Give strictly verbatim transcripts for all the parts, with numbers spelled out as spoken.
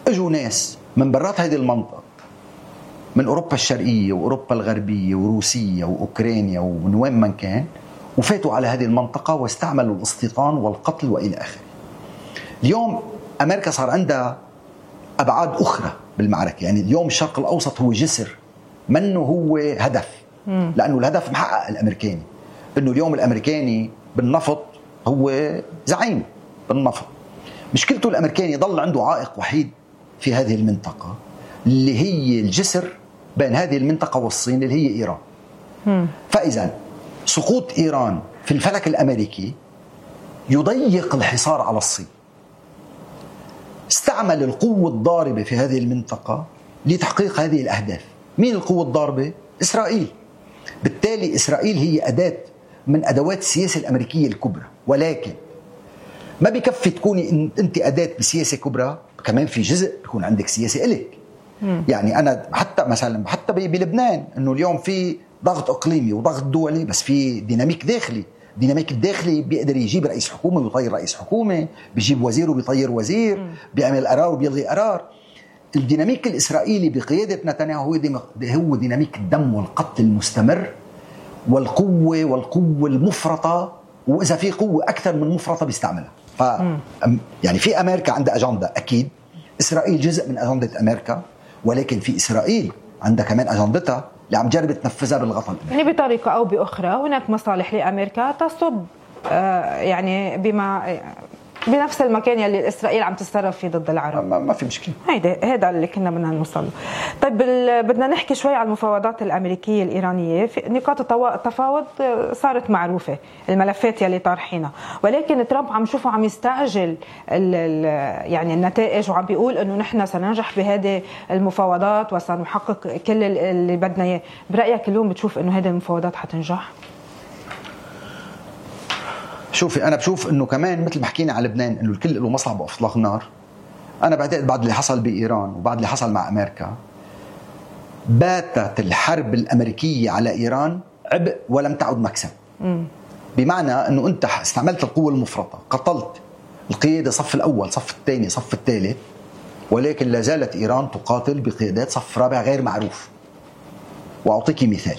اجوا ناس من برات هذه المنطقة، من أوروبا الشرقية وأوروبا الغربية وروسيا وأوكرانيا ومن وين من كان، وفاتوا على هذه المنطقة واستعملوا الاستيطان والقتل وإلى آخره. اليوم أمريكا صار عندها أبعاد أخرى بالمعركة. يعني اليوم الشرق الأوسط هو جسر منه هو هدف، لأنه الهدف محقق الأمريكاني، أنه اليوم الأمريكاني بالنفط هو زعيم بالنفط. مشكلته الأمريكاني ضل عنده عائق وحيد في هذه المنطقة اللي هي الجسر بين هذه المنطقة والصين اللي هي إيران. فإذا سقوط إيران في الفلك الأمريكي يضيق الحصار على الصين. استعمل القوة الضاربة في هذه المنطقة لتحقيق هذه الأهداف. مين القوة الضاربة؟ إسرائيل. بالتالي إسرائيل هي أداة من أدوات السياسة الأمريكية الكبرى، ولكن ما بكفي تكوني أنت أداة بسياسة كبرى، كمان في جزء يكون عندك سياسة إلك. يعني أنا حتى مثلا حتى بلبنان أنه اليوم في ضغط إقليمي وضغط دولي، بس في ديناميك داخلي. ديناميك الداخلي بيقدر يجيب رئيس حكومة ويطير رئيس حكومة، بيجيب وزير وبيطير وزير، بيعمل قرار وبيلغي قرار. الديناميك الإسرائيلي بقيادة نتنياهو هو ديناميك الدم والقتل المستمر والقوة والقوة المفرطة، وإذا في قوة أكثر من مفرطة بيستعملها. ف يعني في أمريكا عندها أجندة، أكيد إسرائيل جزء من أجندة أمريكا، ولكن في إسرائيل عندها كمان أجندتها اللي عم جرب تنفذها بالغطاء. يعني بطريقة أو بأخرى هناك مصالح لأمريكا تصب آه يعني بما بنفس المكان يلي إسرائيل عم تتصرف فيه ضد العرب. ما, ما في مشكلة. هيدا هذا اللي كنا بدنا نوصل. طيب بدنا نحكي شوي عن المفاوضات الأمريكية الإيرانية. في نقاط التفاوض صارت معروفة، الملفات يلي طارحينها، ولكن ترامب عم شوفه عم يستعجل يعني النتائج، وعم بيقول إنه نحن سننجح بهذه المفاوضات وسنحقق كل اللي بدنا إياه. برأيك اليوم بتشوف إنه هذه المفاوضات حتنجح؟ شوفي، أنا بشوف إنه كمان مثل ما حكينا على لبنان إنه الكل له مصلحة بإطلاق نار. أنا بعتقد بعد اللي حصل بإيران وبعد اللي حصل مع أمريكا، باتت الحرب الأمريكية على إيران عبء ولم تعد مكسب. م. بمعنى إنه أنت استعملت القوة المفرطة، قتلت القيادة صف الأول، صف الثاني، صف الثالث، ولكن لا زالت إيران تقاتل بقيادات صف رابع غير معروف. وأعطيك مثال،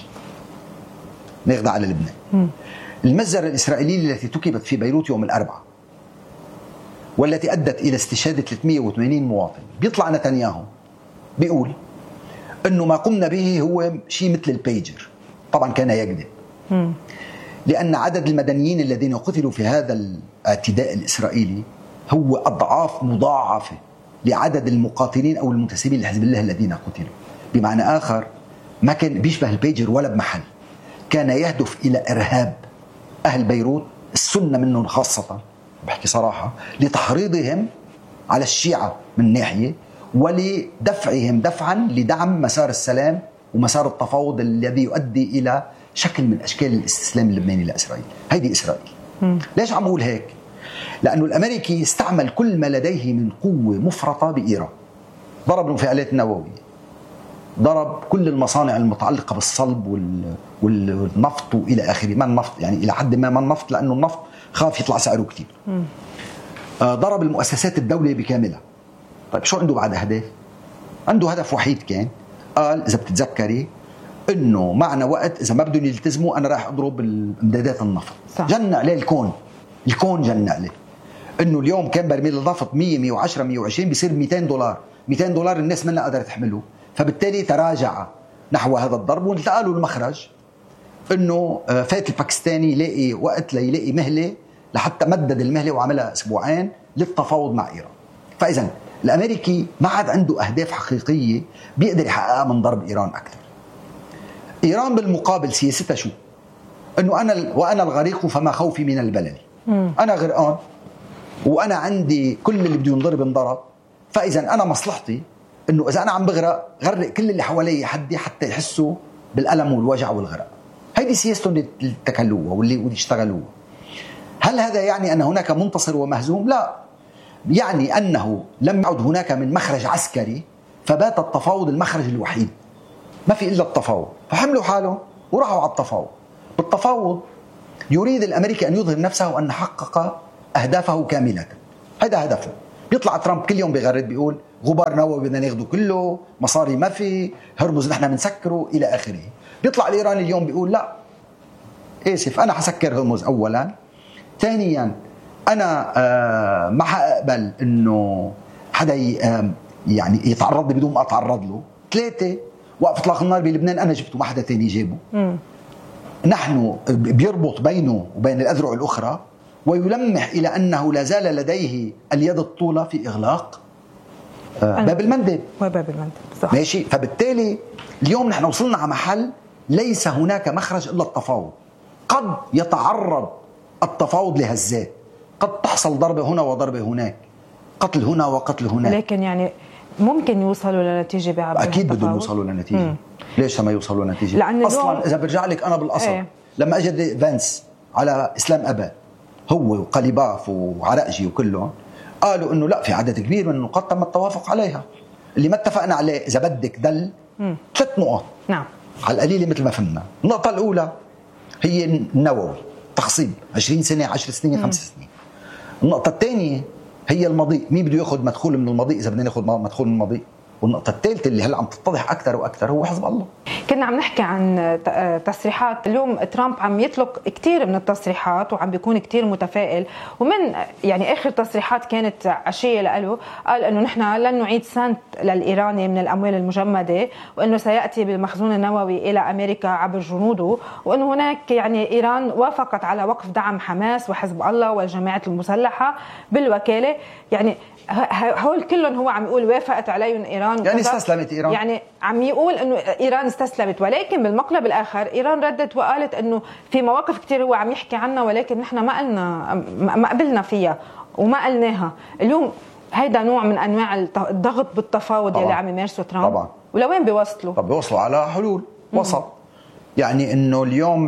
ناخذ على لبنان. م. المجزرة الإسرائيلية التي تكبت في بيروت يوم الأربعاء والتي أدت إلى استشهاد ثلاثمئة وثمانين مواطن، بيطلع نتنياهو بيقول أنه ما قمنا به هو شيء مثل البيجر. طبعا كان يكذب، لأن عدد المدنيين الذين قتلوا في هذا الاعتداء الإسرائيلي هو أضعاف مضاعفة لعدد المقاتلين أو المنتسبين لحزب الله الذين قتلوا. بمعنى آخر، ما كان بيشبه البيجر ولا بمحل، كان يهدف إلى إرهاب أهل بيروت، السنة منهم خاصة، بحكي صراحة، لتحريضهم على الشيعة من ناحية، ولدفعهم دفعا لدعم مسار السلام ومسار التفاوض الذي يؤدي إلى شكل من أشكال الاستسلام اللبناني لإسرائيل. هيدي إسرائيل. م. ليش عم أقول هيك؟ لأنه الأمريكي استعمل كل ما لديه من قوة مفرطة بإيران. ضرب المفاعلات النووية، ضرب كل المصانع المتعلقة بالصلب والنفط وإلى آخره. ما النفط يعني إلى حد ما ما النفط، لأنه النفط خاف يطلع سعره كتير. آه ضرب المؤسسات الدولية بكاملها. طيب شو عنده بعد أهداف؟ عنده هدف وحيد، كان قال إذا بتتذكري إنه معنا وقت، إذا ما بدهم يلتزموا أنا راح أضرب امدادات النفط. صح. جن عليه الكون، الكون جن عليه إنه اليوم كان برميل النفط مية مية وعشرة مية وعشرين بيصير مئتين دولار. مئتين دولار الناس منها قدرت تحمله، فبالتالي تراجع نحو هذا الضرب، والتقى له المخرج انه فات الباكستاني يلاقي وقت ليلاقي مهله لحتى مدد المهله وعملها اسبوعين للتفاوض مع ايران. فاذا الامريكي ما عاد عنده اهداف حقيقيه بيقدر يحققها من ضرب ايران اكثر. ايران بالمقابل سياستها شو؟ انه انا وانا الغريق فما خوفي من البلل. انا غرقان وانا عندي كل اللي بده ينضرب انضرب، فاذا انا مصلحتي انه اذا انا عم بغرق غرق كل اللي حوالي حدي حتى يحسوا بالالم والوجع والغرق. هيدي سياستهم اللي اتكلوها واللي واللي اشتغلوها. هل هذا يعني ان هناك منتصر ومهزوم؟ لا، يعني انه لم يعد هناك من مخرج عسكري، فبات التفاوض المخرج الوحيد، ما في الا التفاوض، فحملوا حالهم وراحوا على التفاوض. بالتفاوض يريد الامريكي ان يظهر نفسه وان حقق اهدافه كامله. هذا هدفه. بيطلع ترامب كل يوم بيغرد بيقول غبار نووي بدنا ناخده كله، مصاري ما في، هرمز نحن بنسكره الى اخره. بيطلع الايراني اليوم بيقول لا اسف انا حسكر هرمز اولا، ثانيا انا آه ما حقبل انه حدا يعني يتعرض لي بدون ما اتعرض له، ثلاثه وقف اطلاق النار بلبنان انا جبته ما حدا ثاني جابه. م. نحن بيربط بينه وبين الاذرع الاخرى ويلمح الى انه لا زال لديه اليد الطولة في اغلاق آه باب المندب وباب المندب صح. ماشي. فبالتالي اليوم نحن وصلنا على محل ليس هناك مخرج الا التفاوض. قد يتعرض التفاوض لهزات، قد تحصل ضربه هنا وضربه هناك، قتل هنا وقتل هناك، لكن يعني ممكن يوصلوا لنتيجه بعد اكيد بدهم يوصلوا لنتيجه. مم. ليش ما يوصلوا لنتيجه؟ لأن اصلا اذا برجع لك انا بالاصل ايه؟ لما اجى فانس على اسلام اباد هو وقليباف وعرقجي وكلهم قالوا انه لا في عدد كبير من النقاط تم التوافق عليها، اللي ما اتفقنا عليه اذا بدك دل مم. ثلاث نقط نعم على القليله مثل ما فهمنا. النقطه الاولى هي النووي تخصيب عشرين سنة عشر سنين خمس سنين. النقطه الثانيه هي المضيء، مين بده ياخذ مدخول من المضيء اذا بدنا ناخذ مدخول من المضيء. والنقطه الثالثه اللي هلا عم تتضح اكثر واكثر هو حزب الله. كنا عم نحكي عن تصريحات اليوم ترامب عم يطلق كثير من التصريحات وعم بيكون كثير متفائل، ومن يعني اخر تصريحات كانت عشيه له قال انه نحن لن نعيد سنت للايراني من الاموال المجمده، وانه سياتي بالمخزون النووي الى امريكا عبر جنوده، وانه هناك يعني ايران وافقت على وقف دعم حماس وحزب الله والجماعات المسلحه بالوكاله. يعني هول كلهم هو عم يقول وافقت عليهم ايران، يعني استسلمت ايران، يعني عم يقول انه ايران استسلمت. ولكن بالمقلب الاخر ايران ردت وقالت انه في مواقف كثير هو عم يحكي عنها ولكن نحن ما قلنا ما قبلنا فيها وما قلناها. اليوم هيدا نوع من انواع الضغط بالتفاوض اللي عم يمارسه ترامب طبعا. ولوين بيوصلوا؟ طب بيوصلوا على حلول وسط. يعني انه اليوم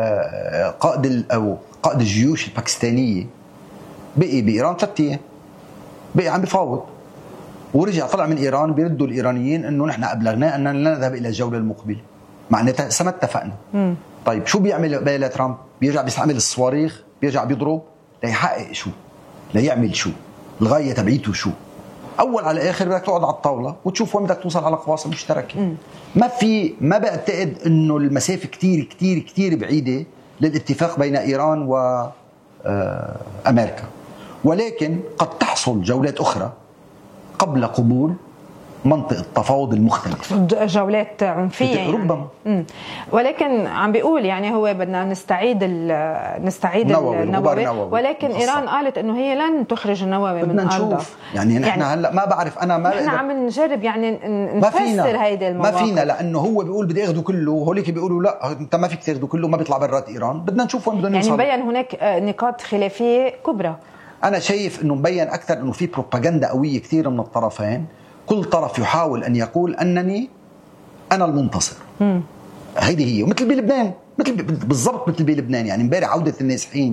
قائد او قائد الجيوش الباكستانيه بقي بايران ثلاث ايام، بقي عم بفاوض ورجع طلع من ايران بيردوا الايرانيين انه نحن ابلغناه اننا لا نذهب الى الجوله المقبله، معناتها سما اتفقنا. مم. طيب شو بيعمل بقى ترامب؟ بيرجع بيستعمل الصواريخ، بيرجع بيضرب ليحقق شو؟ ليعمل شو؟ الغايه تبعيته شو؟ اول على اخر بدك تقعد على الطاوله وتشوف وين بدك توصل على قواصم مشتركه. مم. ما في ما بعتقد انه المسافه كتير كتير كتير بعيده للاتفاق بين ايران و امريكا، ولكن قد تحصل جولات اخرى قبل قبول منطقة التفاوض المختلف، جولات عنفية يعني. ربما مم. ولكن عم بيقول يعني هو بدنا نستعيد نستعيد النووي, النووي ولكن مخصص. إيران قالت إنه هي لن تخرج النووي من أرضها. يعني نحن يعني هلا ما بعرف أنا ما نحن عم نجرب يعني نفسر هيدي المواقف. ما فينا لأنه هو بيقول بدي أخذه كله وهوليك بيقولوا لا أنت ما فيك تاخذه كله، ما بيطلع برات إيران. بدنا نشوف وين بدنا نوصل. يعني مبين هناك نقاط خلافية كبرى. أنا شايف إنه مبين أكثر إنه في بروباغندا قوية كثير من الطرفين، كل طرف يحاول أن يقول أنني أنا المنتصر. مم. هيدي هي ومثل بلبنان، مثل بالضبط مثل بلبنان. يعني امبارح عودة النازحين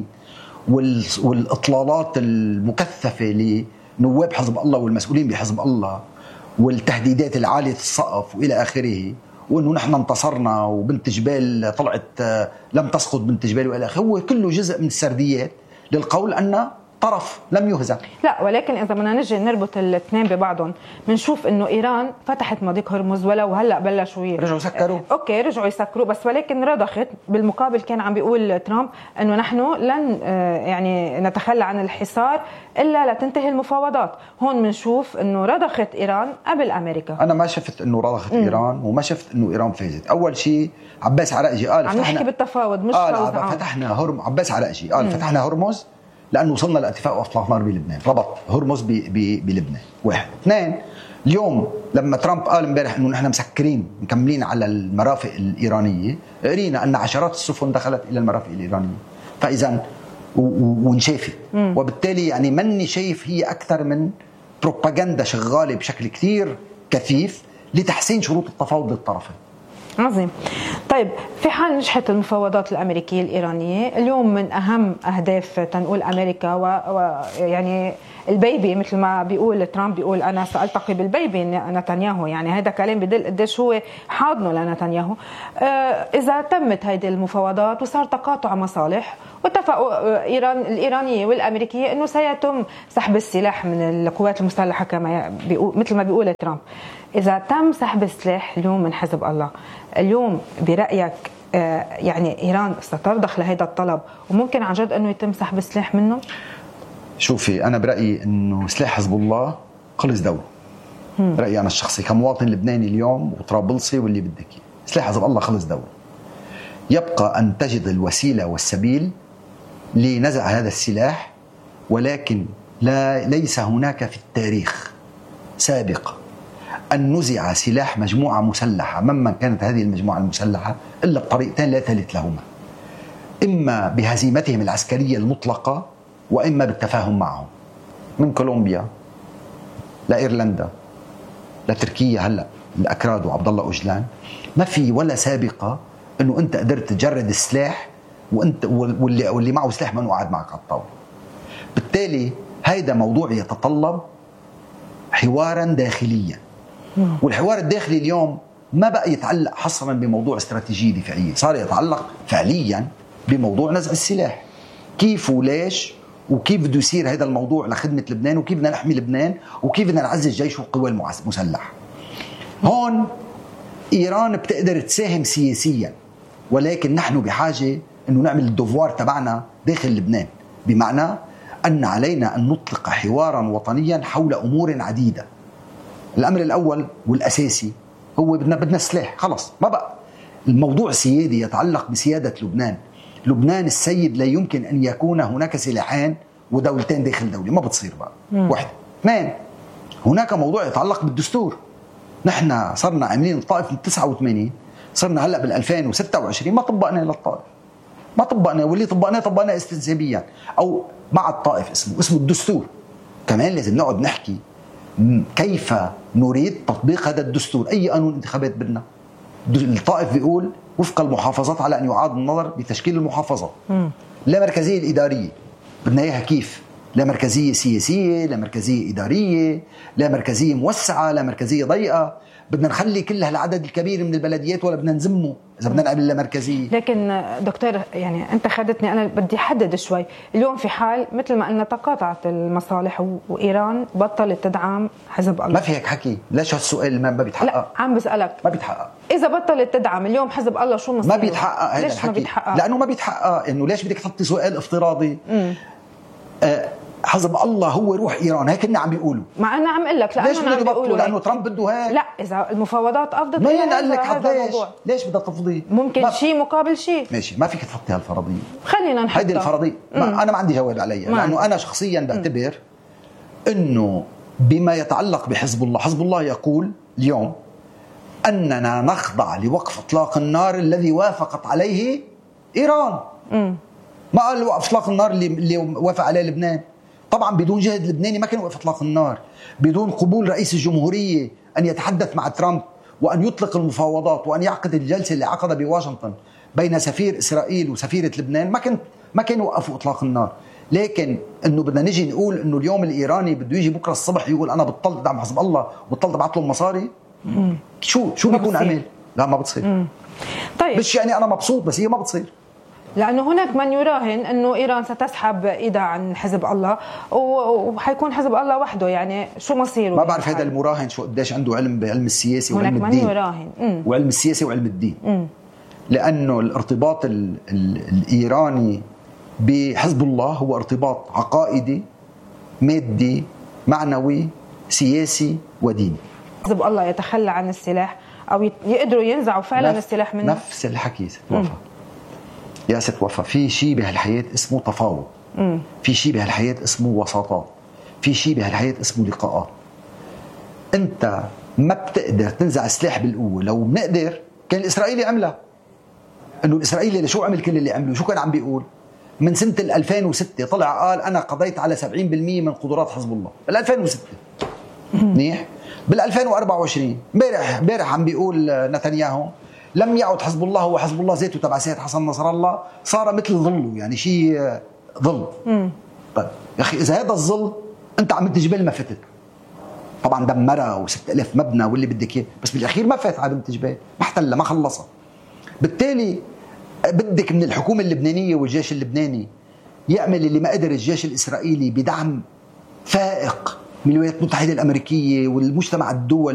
والإطلالات المكثفة لنواب حزب الله والمسؤولين بحزب الله والتهديدات العالية السقف وإلى آخره، وإنه نحن انتصرنا وبنت جبال طلعت لم تسقط بنت جبال وإلى آخره، هو كله جزء من السرديات للقول أن طرف لم يهزم. لا ولكن اذا بدنا نجي نربط الاثنين ببعضهم بنشوف انه ايران فتحت مضيق هرمز ولو هلا بلشوا رجعوا يسكروا. اوكي رجعوا يسكروا بس ولكن رضخت. بالمقابل كان عم بيقول ترامب انه نحن لن يعني نتخلى عن الحصار الا لتنتهي المفاوضات. هون بنشوف انه رضخت ايران قبل امريكا. انا ما شفت انه رضخت م. ايران وما شفت انه ايران فازت. اول شيء عباس عرقجي قال عم نحكي بالتفاوض مش فوز. فتحنا هرم عباس عرقجي قال م. فتحنا هرمز لأنه وصلنا لاتفاق وإطلاق نار بلبنان، ربط هرمز بلبنان. واحد. اثنين، اليوم لما ترامب قال امبارح إنه نحن مسكرين مكملين على المرافق الإيرانية، قرينا أن عشرات السفن دخلت إلى المرافق الإيرانية، فإذا وانشافت. وبالتالي يعني مني شايف هي أكثر من بروباغندا شغالة بشكل كثير كثيف لتحسين شروط التفاوض للطرفين. عظيم. طيب في حال نجحت المفاوضات الأمريكية الإيرانية اليوم من أهم أهداف تنقول أمريكا ويعني البيبي، مثل ما بيقول ترامب، بيقول انا سالتقي بالبيبي نتنياهو، يعني هذا كلام بدل قديش هو حاضنه لنتنياهو. اذا تمت هذه المفاوضات وصار تقاطع مصالح واتفقوا ايران الايرانيه والامريكيه انه سيتم سحب السلاح من القوات المسلحه كما بيقول مثل ما بيقول ترامب، اذا تم سحب السلاح اليوم من حزب الله، اليوم برايك يعني ايران سترضخ لهذا الطلب وممكن عن جد انه يتم سحب السلاح منه؟ شوفي، انا برايي انه سلاح حزب الله خلص دوله. رايي انا الشخصي كمواطن لبناني اليوم وطرابلسي واللي بدك، سلاح حزب الله خلص دوله. يبقى ان تجد الوسيله والسبيل لنزع هذا السلاح، ولكن لا ليس هناك في التاريخ سابقا أن نزع سلاح مجموعة مسلحة ممن كانت هذه المجموعة المسلحة إلا بطريقتين لا ثالث لهما، إما بهزيمتهم العسكرية المطلقة وإما بالتفاهم معهم. من كولومبيا لإيرلندا لتركيا، هلأ الأكراد وعبد الله أوجلان، ما في ولا سابقة إنه أنت قدرت تجرد السلاح وأنت واللي, واللي معه سلاح ما قاعد معك على الطاولة. بالتالي هذا موضوع يتطلب حوارا داخليا، والحوار الداخلي اليوم ما بقى يتعلق حصرا بموضوع استراتيجية دفاعية، صار يتعلق فعليا بموضوع نزع السلاح، كيف وليش وكيف بده يصير هذا الموضوع لخدمة لبنان، وكيف بدنا نحمي لبنان، وكيف بدنا نعزز جيش والقوى المسلحة. هون إيران بتقدر تساهم سياسيا، ولكن نحن بحاجة أنه نعمل الدوفوار تبعنا داخل لبنان، بمعنى أن علينا أن نطلق حوارا وطنيا حول أمور عديدة. الأمر الأول والأساسي هو بدنا بدنا سلاح، خلص ما بقى الموضوع سيادي يتعلق بسيادة لبنان. لبنان السيد لا يمكن أن يكون هناك سلاحين ودولتين داخل دولة، ما بتصير بقى. مم. واحدة. اثنين، هناك موضوع يتعلق بالدستور. نحن صرنا عاملين الطائف من تسعة وثمانين، صرنا هلأ بالألفين وستة وعشرين ما طبقنا للطائف، ما طبقنا، واللي طبقناه طبقناه استنسابيا أو مع الطائف، اسمه اسمه الدستور. كمان لازم نقعد نحكي كيف نريد تطبيق هذا الدستور، أي قانون انتخابات بدنا. الطائف بيقول وفق المحافظات على أن يعاد النظر بتشكيل المحافظات. لا مركزية الإدارية بدنا إياها كيف؟ لا مركزية سياسية، لا مركزية إدارية، لا مركزية موسعة، لا مركزية ضيقة. بدنا نخلي كل هالعدد الكبير من البلديات ولا بدنا نزمه إذا بدنا نعمل لا مركزية؟ لكن دكتور يعني أنت خدتني، أنا بدي أحدد شوي. اليوم في حال مثل ما قلنا تقاطعت المصالح وإيران بطلت تدعم حزب الله، ما في هيك حكي. ليش هالسؤال ما بيتحقق؟ لا عم بسألك، ما بيتحقق. إذا بطلت تدعم اليوم حزب الله شو مصيره؟ ما بيتحقق هذا الحكي. ما بيتحقق؟ لأنه ما بيتحقق. إنه ليش بدك تحطي سؤال افتراضي؟ آه حزب الله هو روح إيران، هيك كنا عم بيقولوا. مع أنا عم أقول لك ليش بدنا نبطلوا؟ لأنه ترامب بده هيك. لا إذا المفاوضات أفضت ما ينقل لك هذا ليش؟ ليش بدها تفضي؟ ممكن شيء مقابل شيء. ماشي، ما فيك تحطي هالفرضية. خلينا نحطها هيدي الفرضية. ما أنا ما عندي جواب عليها، لأنه أنا شخصيا بعتبر إنه بما يتعلق بحزب الله، حزب الله يقول اليوم أننا نخضع لوقف إطلاق النار الذي وافقت عليه إيران. م. ما قال وقف إطلاق النار اللي, اللي وافق عليه لبنان. طبعا بدون جهد لبناني ما كان وقف إطلاق النار، بدون قبول رئيس الجمهورية أن يتحدث مع ترامب وأن يطلق المفاوضات وأن يعقد الجلسة اللي عقدها بواشنطن بين سفير إسرائيل وسفيرة لبنان، ما كان ما كان وقفوا إطلاق النار. لكن إنه بدنا نجي نقول إنه اليوم الإيراني بده يجي بكرة الصبح يقول أنا بطلت دعم حزب الله وبطلت أبعث لهم مصاري، مم. شو شو بيكون عمل؟ لا ما بتصير. مم. طيب مش يعني أنا مبسوط، بس هي ما بتصير. لأنه هناك من يراهن أنه إيران ستسحب إيدها عن حزب الله وحيكون حزب الله وحده، يعني شو مصيره؟ ما بعرف هذا المراهن شو قديش عنده علم بعلم السياسي وعلم الدين. هناك من يراهن مم. وعلم السياسي وعلم الدين. مم. لأنه الارتباط ال ال الإيراني بحزب الله هو ارتباط عقائدي مادي معنوي سياسي وديني. حزب الله يتخلى عن السلاح أو يقدروا ينزعوا فعلا نف... السلاح منه؟ نفس الحكي ست وفا. يا ست وفا، في شيء بهالحياة اسمه تفاوض، مم. في شيء بهالحياة اسمه وساطات، في شيء بهالحياة اسمه لقاءات. أنت ما بتقدر تنزع السلاح بالقوة. لو بنقدر كان الإسرائيلي عملها. إنه الإسرائيلي شو عمل كل اللي عمله؟ شو كان عم بيقول؟ من سنة ألفين وستة طلع قال أنا قضيت على سبعين بالمئة من قدرات حزب الله بال ألفين وستة. منيح. بال ألفين وأربعة وعشرين امبارح امبارح عم بيقول نتنياهو لم يعد حزب الله هو حزب الله ذاته تبع سيد حسن نصر الله، صار مثل ظله، يعني شيء ظل. طيب يا أخي إذا هذا الظل انت عملت جبال ما فتت، طبعا دمرها وستة آلاف مبنى واللي بدك اياه، بس بالاخير ما فات على بنت جبال، ما احتلها، ما خلصها. بالتالي بدك من الحكومه اللبنانيه والجيش اللبناني يعمل اللي ما قدر الجيش الاسرائيلي بدعم فائق من الولايات المتحده الامريكيه والمجتمع الدولي